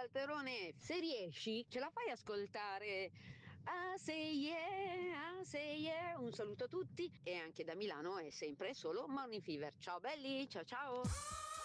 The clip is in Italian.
Walterone, se riesci ce la fai ascoltare Ah say yeah, ah say yeah. Un saluto a tutti e anche da Milano è sempre solo Morning Fever. Ciao belli, ciao ciao.